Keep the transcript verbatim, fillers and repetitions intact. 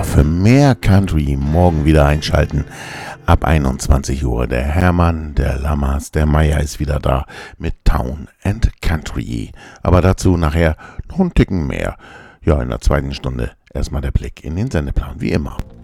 für mehr Country morgen wieder einschalten. Ab einundzwanzig Uhr. Der Hermann, der Lammers, der Meier ist wieder da mit Town and Country. Aber dazu nachher noch ein Ticken mehr. Ja, in der zweiten Stunde erstmal der Blick in den Sendeplan, wie immer.